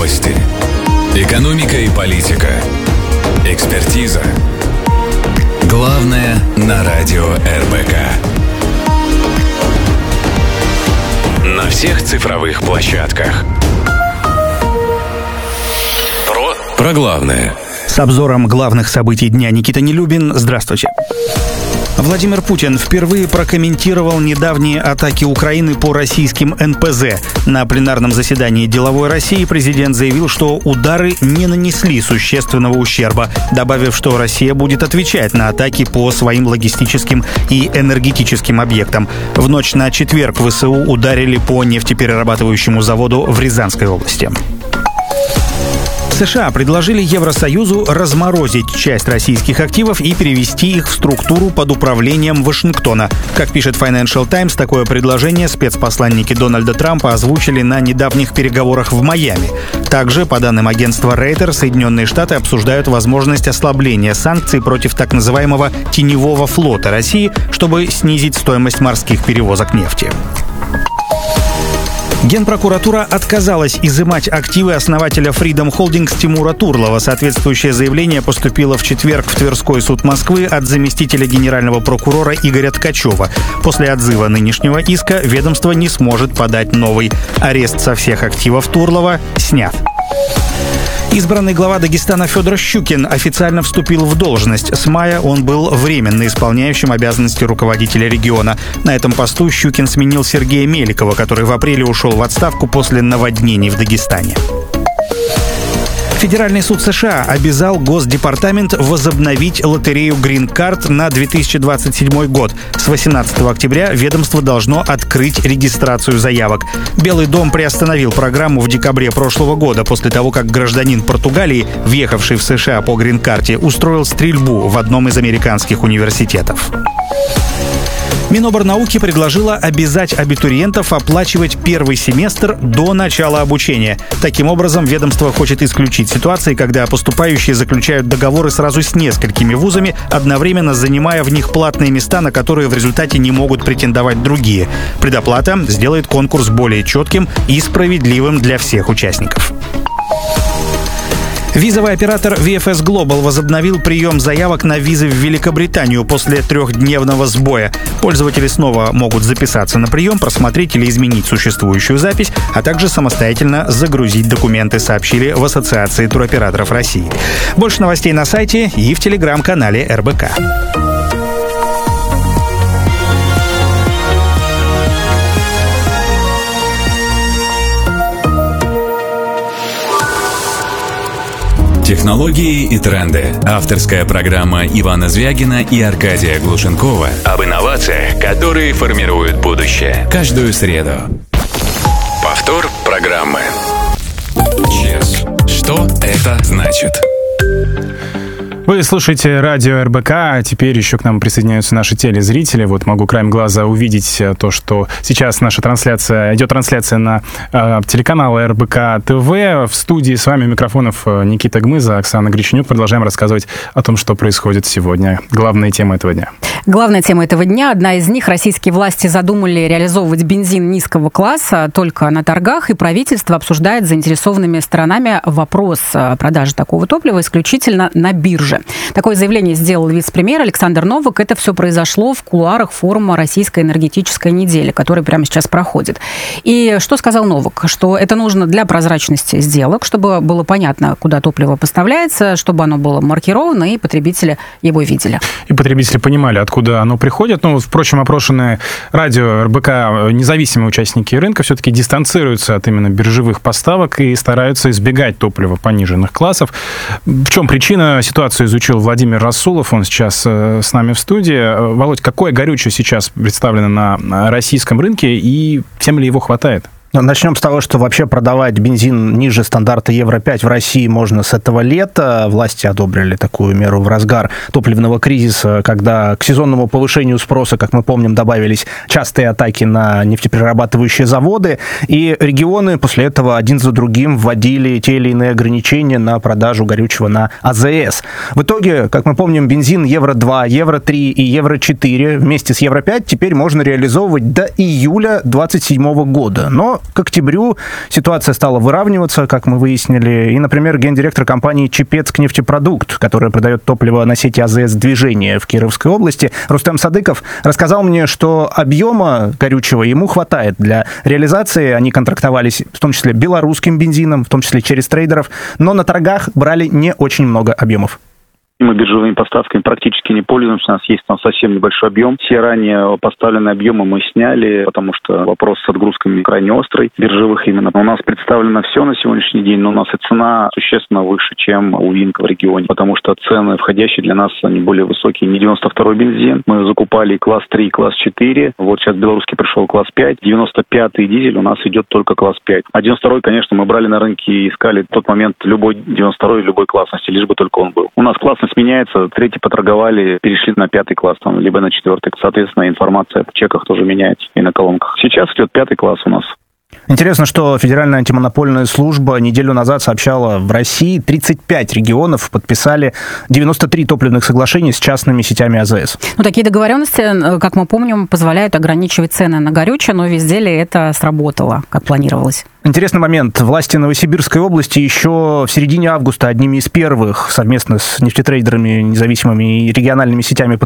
Новости. Экономика и политика. Экспертиза. Главное на радио РБК. На всех цифровых площадках. Про главное. С обзором главных событий дня Никита Нелюбин. Здравствуйте. Владимир Путин впервые прокомментировал недавние атаки Украины по российским НПЗ. На пленарном заседании «Деловой России» президент заявил, что удары не нанесли существенного ущерба, добавив, что Россия будет отвечать на атаки по своим логистическим и энергетическим объектам. В ночь на четверг ВСУ ударили по нефтеперерабатывающему заводу в Рязанской области. США предложили Евросоюзу разморозить часть российских активов и перевести их в структуру под управлением Вашингтона. Как пишет Financial Times, такое предложение спецпосланники Дональда Трампа озвучили на недавних переговорах в Майами. Также, по данным агентства Reuters, Соединенные Штаты обсуждают возможность ослабления санкций против так называемого теневого флота России, чтобы снизить стоимость морских перевозок нефти. Генпрокуратура отказалась изымать активы основателя Freedom Holdings Тимура Турлова. Соответствующее заявление поступило в четверг в Тверской суд Москвы от заместителя генерального прокурора Игоря Ткачева. После отзыва нынешнего иска ведомство не сможет подать новый. Арест со всех активов Турлова снят. Избранный глава Дагестана Федор Щукин официально вступил в должность. С мая он был временно исполняющим обязанности руководителя региона. На этом посту Щукин сменил Сергея Меликова, который в апреле ушел в отставку после наводнений в Дагестане. Федеральный суд США обязал Госдепартамент возобновить лотерею Green Card на 2027 год. С 18 октября ведомство должно открыть регистрацию заявок. Белый дом приостановил программу в декабре прошлого года после того, как гражданин Португалии, въехавший в США по Green Card, устроил стрельбу в одном из американских университетов. Миноборнауки предложила обязать абитуриентов оплачивать первый семестр до начала обучения. Таким образом, ведомство хочет исключить ситуации, когда поступающие заключают договоры сразу с несколькими вузами, одновременно занимая в них платные места, на которые в результате не могут претендовать другие. Предоплата сделает конкурс более четким и справедливым для всех участников. Визовый оператор VFS Global возобновил прием заявок на визы в Великобританию после трехдневного сбоя. Пользователи снова могут записаться на прием, просмотреть или изменить существующую запись, а также самостоятельно загрузить документы, сообщили в Ассоциации туроператоров России. Больше новостей на сайте и в телеграм-канале РБК. Технологии и тренды. Авторская программа Ивана Звягина и Аркадия Глушенкова об инновациях, которые формируют будущее. Каждую среду. Повтор программы. ЧЕС. Что это значит? Вы слушаете радио РБК, а теперь еще к нам присоединяются наши телезрители. Вот могу краем глаза увидеть то, что сейчас наша трансляция, идет трансляция на телеканал РБК ТВ. В студии с вами микрофонов Никита Гмыза, Оксана Греченюк. Продолжаем рассказывать о том, что происходит сегодня. Главная тема этого дня. Главная тема этого дня, одна из них, российские власти задумали реализовывать бензин низкого класса только на торгах, и правительство обсуждает с заинтересованными сторонами вопрос продажи такого топлива исключительно на бирже. Такое заявление сделал вице-премьер Александр Новак. Это все произошло в кулуарах форума «Российская энергетическая неделя», который прямо сейчас проходит. И что сказал Новак? Что это нужно для прозрачности сделок, чтобы было понятно, куда топливо поставляется, чтобы оно было маркировано, и потребители его видели. И потребители понимали, откуда оно приходит. Ну, впрочем, опрошенные радио РБК независимые участники рынка все-таки дистанцируются от именно биржевых поставок и стараются избегать топлива пониженных классов. В чем причина? Ситуацию изучил Владимир Расулов, он сейчас с нами в студии. Володь, какое горючее сейчас представлено на российском рынке и всем ли его хватает? Начнем с того, что вообще продавать бензин ниже стандарта Евро-5 в России можно с этого лета. Власти одобрили такую меру в разгар топливного кризиса, когда к сезонному повышению спроса, как мы помним, добавились частые атаки на нефтеперерабатывающие заводы, и регионы после этого один за другим вводили те или иные ограничения на продажу горючего на АЗС. В итоге, как мы помним, бензин Евро-2, Евро-3 и Евро-4 вместе с Евро-5 теперь можно реализовывать до июля 2027 года. Но Но к октябрю ситуация стала выравниваться, как мы выяснили. И, например, гендиректор компании «Чепецк-нефтепродукт», которая продает топливо на сети АЗС «Движение» в Кировской области, Рустем Садыков, рассказал мне, что объема горючего ему хватает для реализации. Они контрактовались в том числе белорусским бензином, в том числе через трейдеров, но на торгах брали не очень много объемов. Мы биржевыми поставками практически не пользуемся, у нас есть там совсем небольшой объем. Все ранее поставленные объемы мы сняли, потому что вопрос с отгрузками крайне острый, биржевых именно. У нас представлено все на сегодняшний день, но у нас и цена существенно выше, чем у Винка в регионе, потому что цены входящие для нас, они более высокие. Не 92-й бензин, мы закупали класс 3, класс 4, вот сейчас белорусский пришел класс 5, 95-й дизель у нас идет только класс 5. А 92-й, конечно, мы брали на рынке и искали в тот момент любой 92-й, любой классности, лишь бы только он был. У нас классность меняется, третий поторговали, перешли на 5-й класс, там, либо на 4-й. Соответственно, информация в чеках тоже меняется и на колонках. Сейчас идет 5-й класс у нас. Интересно, что Федеральная антимонопольная служба неделю назад сообщала, в России 35 регионов подписали 93 топливных соглашений с частными сетями АЗС. Ну, такие договоренности, как мы помним, позволяют ограничивать цены на горючее, но везде ли это сработало, как планировалось? Интересный момент. Власти Новосибирской области еще в середине августа одними из первых совместно с нефтетрейдерами, независимыми и региональными сетями